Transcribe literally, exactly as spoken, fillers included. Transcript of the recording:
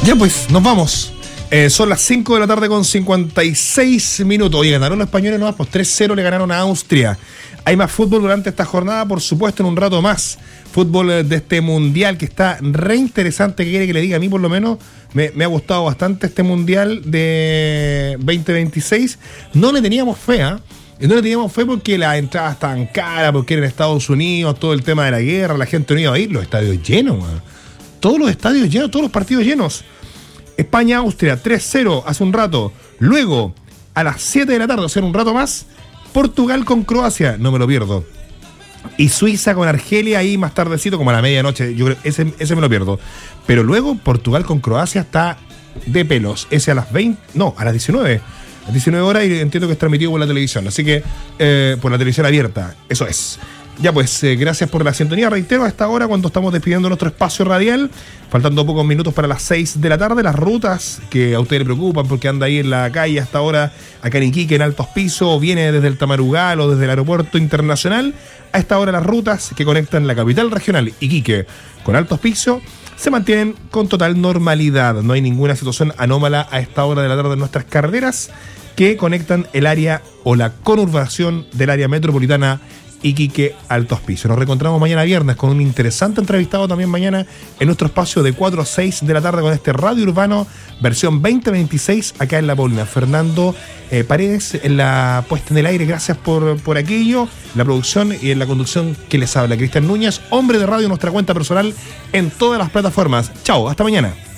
Ya pues, nos vamos. Eh, son las cinco de la tarde con cincuenta y seis minutos. Oye, ganaron los españoles nomás, pues tres cero le ganaron a Austria. Hay más fútbol durante esta jornada, por supuesto, en un rato más. Fútbol de este mundial que está re interesante, que quiere que le diga, a mí por lo menos me, me ha gustado bastante este mundial de veinte veintiséis. No le teníamos fe, ¿eh? No le teníamos fe porque las entradas estaban caras, porque era en Estados Unidos, todo el tema de la guerra, la gente no iba a ir, los estadios llenos, man. Todos los estadios llenos, todos los partidos llenos. España-Austria, tres cero hace un rato. Luego, a las siete de la tarde, o sea, en un rato más, Portugal con Croacia, no me lo pierdo. Y Suiza con Argelia ahí más tardecito, como a la medianoche, yo creo, ese, ese me lo pierdo. Pero luego, Portugal con Croacia está de pelos. Ese a las veinte, no, a las diecinueve. A las diecinueve horas, y entiendo que es transmitido por la televisión. Así que, eh, por la televisión abierta, eso es. Ya pues, eh, gracias por la sintonía. Reitero, a esta hora, cuando estamos despidiendo nuestro espacio radial, faltando pocos minutos para las seis de la tarde, las rutas que a ustedes le preocupan porque anda ahí en la calle hasta ahora, acá en Iquique, en Altos Pisos, o viene desde el Tamarugal o desde el aeropuerto internacional, a esta hora las rutas que conectan la capital regional, Iquique, con Altos Pisos, se mantienen con total normalidad. No hay ninguna situación anómala a esta hora de la tarde en nuestras carreteras que conectan el área o la conurbación del área metropolitana Iquique, Altos Pisos. Nos reencontramos mañana viernes con un interesante entrevistado también mañana en nuestro espacio de cuatro a seis de la tarde con este Radio Urbano versión veinte veintiséis acá en La Paulina. Fernando eh, Paredes en la puesta en el aire, gracias por, por aquello, la producción y en la conducción que les habla Cristian Núñez, hombre de radio, nuestra cuenta personal en todas las plataformas. Chao, hasta mañana.